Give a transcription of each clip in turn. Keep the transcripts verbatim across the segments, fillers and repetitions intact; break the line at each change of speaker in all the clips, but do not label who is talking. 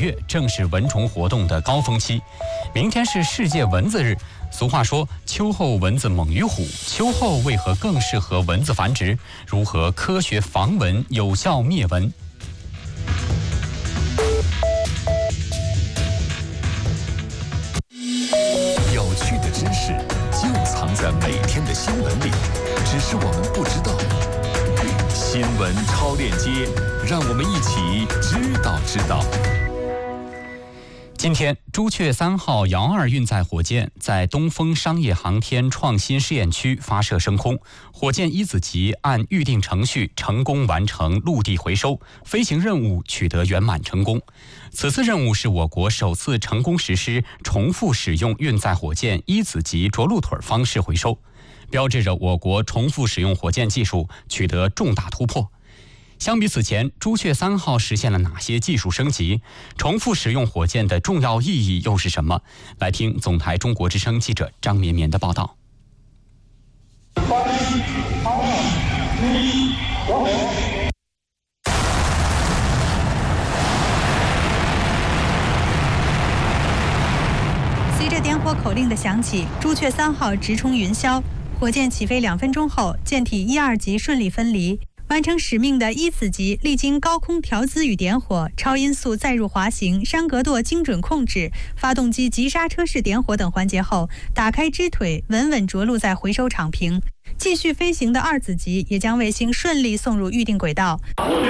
月正是蚊虫活动的高峰期，明天是世界蚊子日。俗话说，秋后蚊子猛于虎，秋后为何更适合蚊子繁殖？如何科学防蚊，有效灭蚊？
有趣的知识就藏在每天的新闻里，只是我们不知道。新闻超链接，让我们一起知道知道。
今天，朱雀三号遥二运载火箭在东风商业航天创新试验区发射升空，火箭一子级按预定程序成功完成陆地回收，飞行任务取得圆满成功。此次任务是我国首次成功实施重复使用运载火箭一子级着陆腿方式回收，标志着我国重复使用火箭技术取得重大突破。相比此前，朱雀三号实现了哪些技术升级？重复使用火箭的重要意义又是什么？来听总台中国之声记者张绵绵的报道。
随着点火口令的响起，朱雀三号直冲云霄，火箭起飞两分钟后，舰体一二级顺利分离。完成使命的一子级历经高空调姿与点火、超音速载入滑行、山格舵精准控制、发动机急刹车式点火等环节后，打开支腿，稳稳着陆在回收场坪。继续飞行的二子级也将卫星顺利送入预定轨道。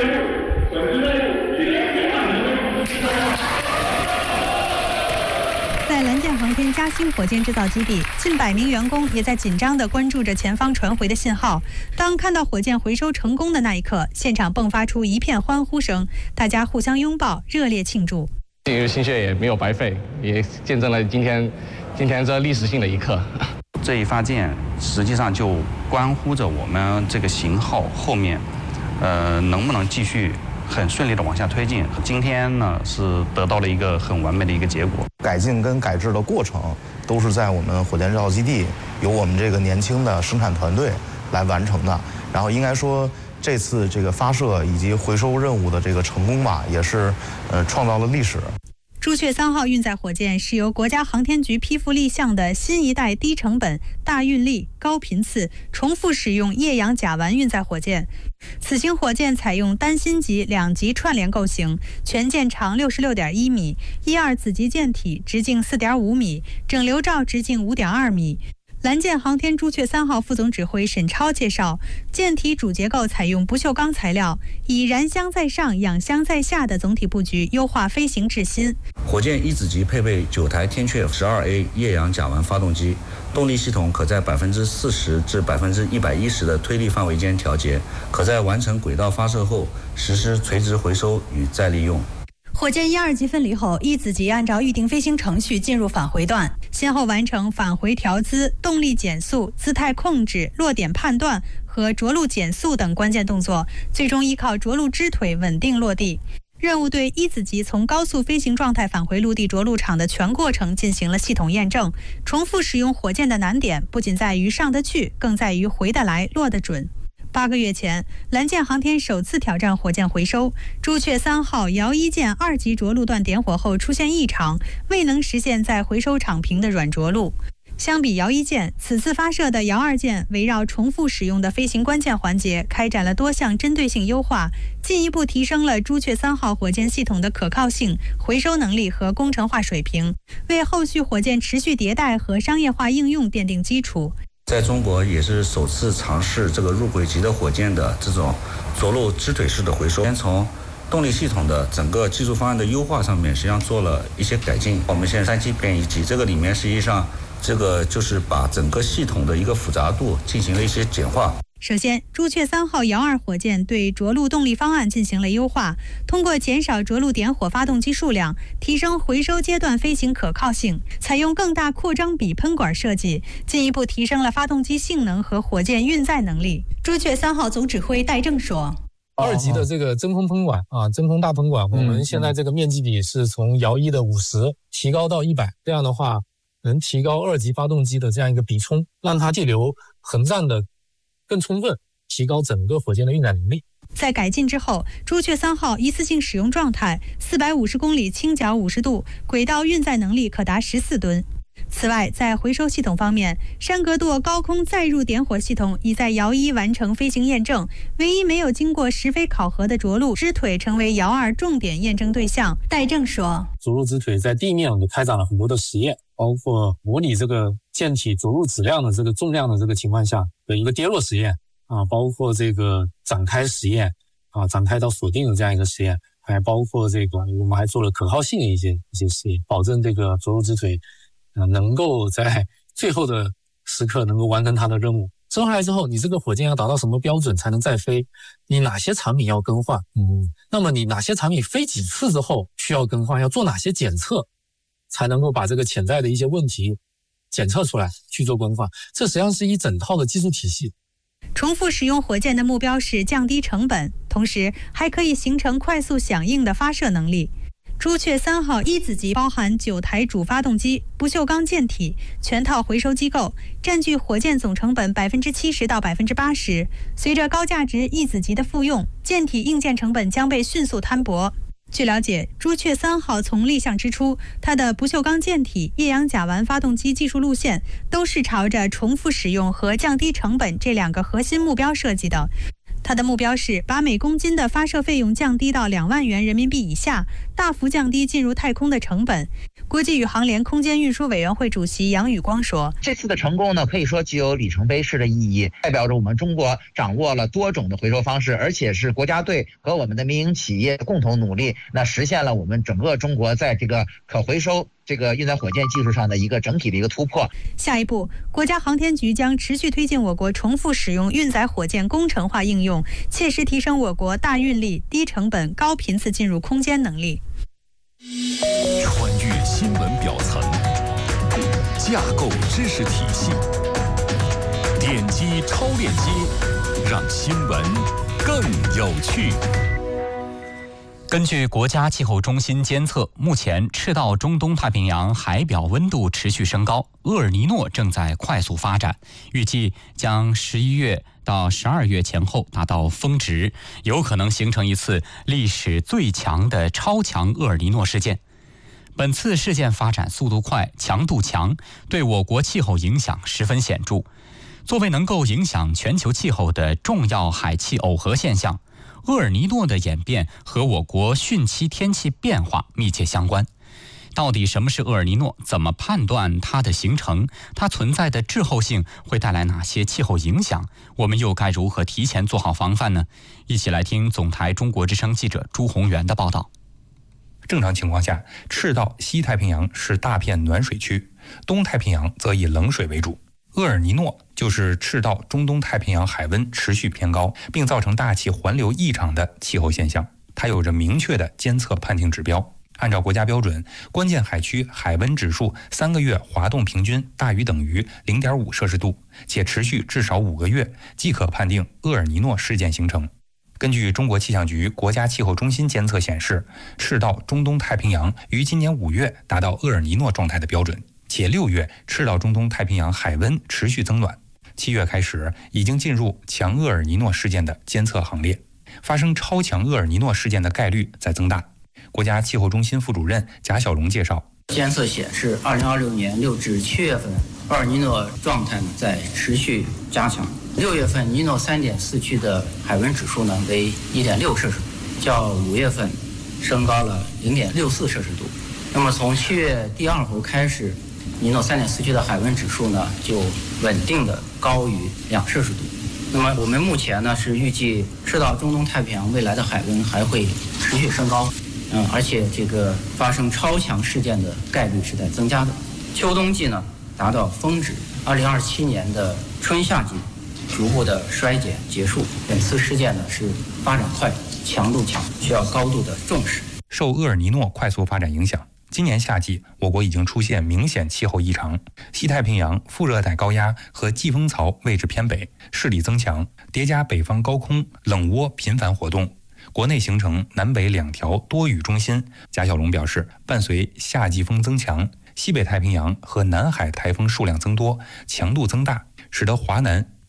在蓝箭航天嘉兴火箭制造基地，近百名员工也在紧张地关注着前方传回的信号。当看到火箭回收成功的那一刻，现场迸发出一片欢呼声，大家互相拥抱，热烈庆祝。
这个心血也没有白费，也见证了今天今天这历史性的一刻。
这一发箭实际上就关乎着我们这个型号后面，呃，能不能继续很顺利的往下推进。今天呢是得到了一个很完美的一个结果。
改进跟改制的过程都是在我们火箭制造基地由我们这个年轻的生产团队来完成的。然后应该说这次这个发射以及回收任务的这个成功吧，也是呃创造了历史。
朱雀三号运载火箭是由国家航天局批复立项的新一代低成本、大运力、高频次、重复使用液氧甲烷运载火箭。此型火箭采用单芯级两级串联构型，全舰长六十六点一米，一二子级舰体直径四点五米，整流罩直径五点二米。蓝箭航天朱雀三号副总指挥沈超介绍，舰体主结构采用不锈钢材料，以燃箱在上、氧箱在下的总体布局优化飞行质心。
火箭一子级配备九台天阙十二 A 液氧甲烷发动机，动力系统可在百分之四十至百分之一百一十的推力范围间调节，可在完成轨道发射后实施垂直回收与再利用。
火箭一二级分离后，一子级按照预定飞行程序进入返回段，先后完成返回调姿、动力减速、姿态控制、落点判断和着陆减速等关键动作，最终依靠着陆支腿稳定落地。任务对一子级从高速飞行状态返回陆地着陆场的全过程进行了系统验证。重复使用火箭的难点不仅在于上得去，更在于回得来、落得准。八个月前，蓝箭航天首次挑战火箭回收。朱雀三号遥一箭二级着陆段点火后出现异常，未能实现在回收场坪的软着陆。相比遥一箭，此次发射的遥二箭围绕重复使用的飞行关键环节开展了多项针对性优化，进一步提升了朱雀三号火箭系统的可靠性、回收能力和工程化水平，为后续火箭持续迭代和商业化应用奠定基础。
在中国也是首次尝试这个入轨级的火箭的这种着陆支腿式的回收。先从动力系统的整个技术方案的优化上面，实际上做了一些改进。我们现在三期变一级，这个里面实际上这个就是把整个系统的一个复杂度进行了一些简化。
首先，朱雀三号遥二火箭对着陆动力方案进行了优化，通过减少着陆点火发动机数量，提升回收阶段飞行可靠性，采用更大扩张比喷管设计，进一步提升了发动机性能和火箭运载能力。朱雀三号总指挥戴正说：
二级的这个真空喷管啊，真空大喷管，我们现在这个面积比是从遥一的五十提高到一百，这样的话能提高二级发动机的这样一个比冲，让它气流横站的更充分，提高整个火箭的运载能力。
在改进之后，朱雀三号一次性使用状态四百五十公里倾角五十度，轨道运载能力可达十四吨。此外，在回收系统方面，山格舵高空载入点火系统已在遥一完成飞行验证，唯一没有经过实飞考核的着陆支腿成为遥二重点验证对象。戴正说，
着陆支腿在地面我们开展了很多的实验，包括模拟这个舰体着陆质量的这个重量的这个情况下的一个跌落实验啊，包括这个展开实验啊，展开到锁定的这样一个实验，还包括这个我们还做了可靠性的一些一些实验，保证这个着陆支腿呃，能够在最后的时刻能够完成它的任务。生下来之后，你这个火箭要达到什么标准才能再飞？你哪些产品要更换？嗯，那么你哪些产品飞几次之后需要更换？要做哪些检测，才能够把这个潜在的一些问题检测出来去做更换？这实际上是一整套的技术体系。
重复使用火箭的目标是降低成本，同时还可以形成快速响应的发射能力。朱雀三号一子级包含九台主发动机、不锈钢舰体、全套回收机构，占据火箭总成本百分之七十到百分之八十。随着高价值一子级的复用，舰体硬件成本将被迅速摊薄。据了解，朱雀三号从立项之初，它的不锈钢舰体、液氧甲烷发动机技术路线都是朝着重复使用和降低成本这两个核心目标设计的。它的目标是把每公斤的发射费用降低到两万元人民币以下，大幅降低进入太空的成本。国际宇航联空间运输委员会主席杨宇光说，
这次的成功呢，可以说具有里程碑式的意义，代表着我们中国掌握了多种的回收方式，而且是国家队和我们的民营企业共同努力，那实现了我们整个中国在这个可回收这个运载火箭技术上的一个整体的一个突破。
下一步，国家航天局将持续推进我国重复使用运载火箭工程化应用，切实提升我国大运力、低成本、高频次进入空间能力。
穿越新闻表层，架构知识体系，点击超链接，让新闻更有趣。
根据国家气候中心监测，目前赤道中东太平洋海表温度持续升高，厄尔尼诺正在快速发展，预计将十一月到十二月前后达到峰值，有可能形成一次历史最强的超强厄尔尼诺事件。本次事件发展速度快、强度强，对我国气候影响十分显著。作为能够影响全球气候的重要海气耦合现象，厄尔尼诺的演变和我国汛期天气变化密切相关。到底什么是厄尔尼诺？怎么判断它的形成？它存在的滞后性会带来哪些气候影响？我们又该如何提前做好防范呢？一起来听总台中国之声记者朱宏元的报道。
正常情况下，赤道西太平洋是大片暖水区，东太平洋则以冷水为主。厄尔尼诺就是赤道中东太平洋海温持续偏高，并造成大气环流异常的气候现象。它有着明确的监测判定指标。按照国家标准，关键海区海温指数三个月滑动平均大于等于 零点五摄氏度，且持续至少五个月，即可判定厄尔尼诺事件形成。根据中国气象局国家气候中心监测显示，赤道中东太平洋于今年五月达到厄尔尼诺状态的标准，且六月赤道中东太平洋海温持续增暖，七月开始已经进入强厄尔尼诺事件的监测行列，发生超强厄尔尼诺事件的概率在增大。国家气候中心副主任贾小龙介绍，
监测显示，二零二六年六至七月份，厄尔尼诺状态呢在持续加强。六月份尼诺三点四区的海温指数呢为一点六摄氏度，较五月份升高了零点六四摄氏度。那么从七月第二周开始，尼诺三点四区的海温指数呢就稳定的高于两摄氏度。那么我们目前呢是预计赤道中东太平洋未来的海温还会持续升高。嗯，而且这个发生超强事件的概率是在增加的。秋冬季呢达到峰值，二零二七年的春夏季逐步的衰减结束。本次事件呢是发展快、强度强，需要高度的重视。
受厄尔尼诺快速发展影响，今年夏季我国已经出现明显气候异常，西太平洋副热带高压和季风槽位置偏北，势力增强，叠加北方高空冷涡频繁活动。国内形成南北两条多雨中心。贾小龙表示，伴随夏季风增强，西北太平洋和南海台风数量增多，强度增大，使得华南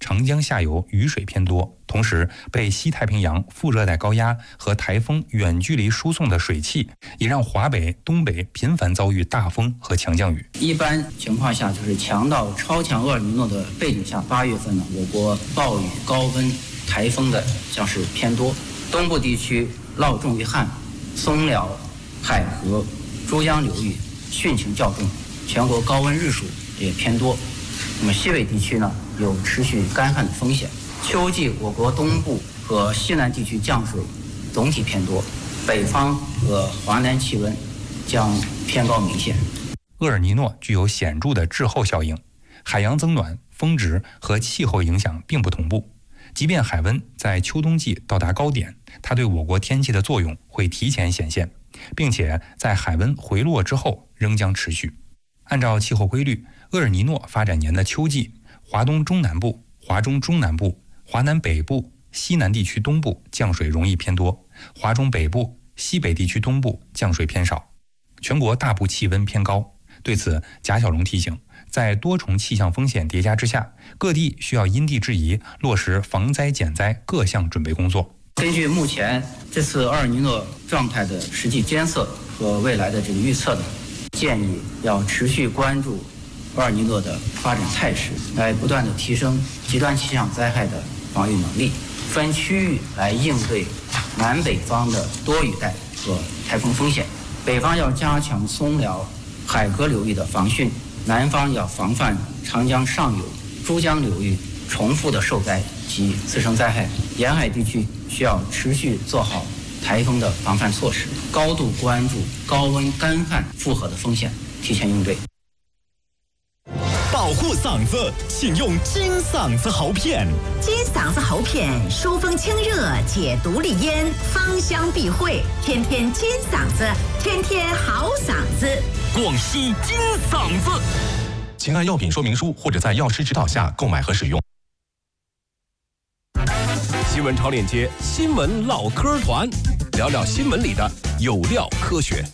长江下游雨水偏多，同时被西太平洋副热带高压和台风远距离输送的水汽，也让华北、东北频繁遭遇大风和强降雨。
一般情况下，就是强到超强厄尔尼诺的背景下，八月份呢，我国暴雨、高温、台风的将是偏多。东部地区涝重于旱，松辽、海河、珠江流域汛情较重，全国高温日数也偏多。那么西北地区呢，有持续干旱的风险。秋季我国东部和西南地区降水总体偏多，北方和华南气温将偏高明显。
厄尔尼诺具有显著的滞后效应，海洋增暖、峰值和气候影响并不同步。即便海温在秋冬季到达高点，它对我国天气的作用会提前显现，并且在海温回落之后仍将持续。按照气候规律，厄尔尼诺发展年的秋季，华东中南部、华中中南部、华南北部、西南地区东部降水容易偏多，华中北部、西北地区东部降水偏少，全国大部气温偏高。对此，贾小龙提醒，在多重气象风险叠加之下，各地需要因地制宜，落实防灾减灾各项准备工作。
根据目前这次厄尔尼诺状态的实际监测和未来的这个预测呢，建议要持续关注厄尔尼诺的发展态势，来不断的提升极端气象灾害的防御能力，分区域来应对南北方的多雨带和台风风险。北方要加强松辽、海河流域的防汛，南方要防范长江上游、珠江流域重复的受灾及次生灾害。沿海地区需要持续做好台风的防范措施，高度关注高温干旱复合的风险，提前应对。
保护嗓子，请用金嗓子喉片。
金嗓子喉片疏风清热，解毒利咽，芳香避秽，天天金嗓子，天天好嗓子。
广西金嗓子，请按药品说明书或者在药师指导下购买和使用。新闻超链接，新闻唠嗑团，聊聊新闻里的有料科学。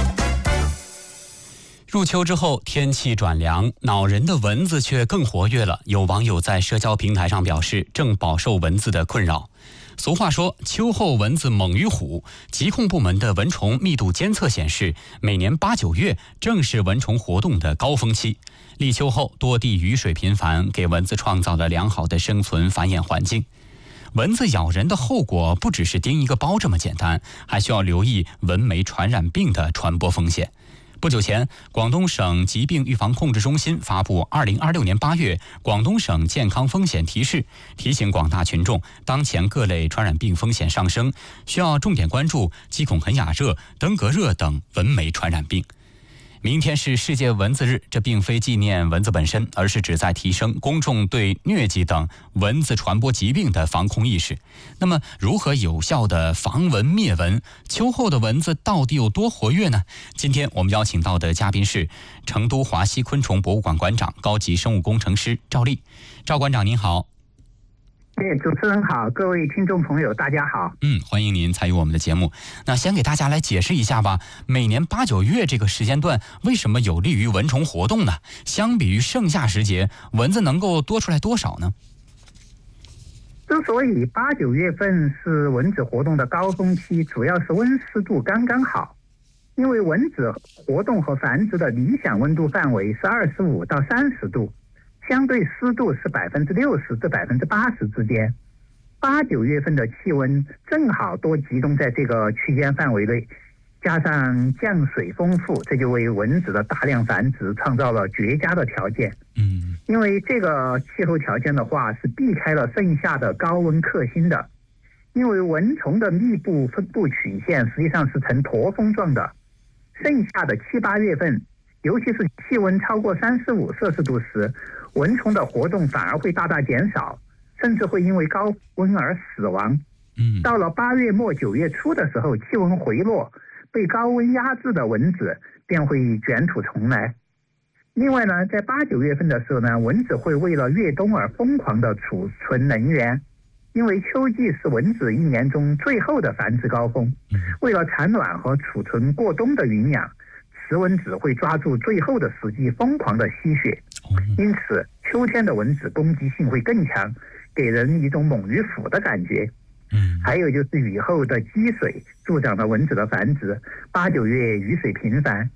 入秋之后，天气转凉，恼人的蚊子却更活跃了。有网友在社交平台上表示，正饱受蚊子的困扰。俗话说，秋后蚊子猛于虎。疾控部门的蚊虫密度监测显示，每年八九月正是蚊虫活动的高峰期。立秋后，多地雨水频繁，给蚊子创造了良好的生存繁衍环境。蚊子咬人的后果不只是叮一个包这么简单，还需要留意蚊媒传染病的传播风险。不久前，广东省疾病预防控制中心发布二零二六年八月广东省健康风险提示，提醒广大群众，当前各类传染病风险上升，需要重点关注鸡孔肯雅热、登革热等蚊媒传染病。明天是世界蚊子日，这并非纪念蚊子本身，而是旨在提升公众对疟疾等蚊子传播疾病的防控意识。那么，如何有效的防蚊灭蚊？秋后的蚊子到底有多活跃呢？今天我们邀请到的嘉宾是成都华西昆虫博物馆馆长、高级生物工程师赵丽。赵馆长您好。
哎，主持人好，各位听众朋友大家好。
嗯，欢迎您参与我们的节目。那先给大家来解释一下吧，每年八九月这个时间段为什么有利于蚊虫活动呢？相比于盛夏时节，蚊子能够多出来多少呢？
之所以八九月份是蚊子活动的高峰期，主要是温湿度刚刚好。因为蚊子活动和繁殖的理想温度范围是二十五到三十度。相对湿度是百分之六十至百分之八十之间，八九月份的气温正好多集中在这个区间范围内，加上降水丰富，这就为蚊子的大量繁殖创造了绝佳的条件。
嗯，
因为这个气候条件的话，是避开了盛夏的高温克星的。因为蚊虫的密布分布曲线实际上是呈驼峰状的，盛夏的七八月份，尤其是气温超过三十五摄氏度时，蚊虫的活动反而会大大减少，甚至会因为高温而死亡。
嗯，
到了八月末九月初的时候，气温回落，被高温压制的蚊子便会卷土重来。另外呢，在八九月份的时候呢，蚊子会为了越冬而疯狂的储存能源，因为秋季是蚊子一年中最后的繁殖高峰。为了产卵和储存过冬的营养，雌蚊子会抓住最后的时机疯狂的吸血。因此， 秋天的蚊子攻击性会更强，给人一种猛于虎的感觉。
嗯，
还有就是雨后的积水助长了蚊子的繁殖。八九月雨水频繁，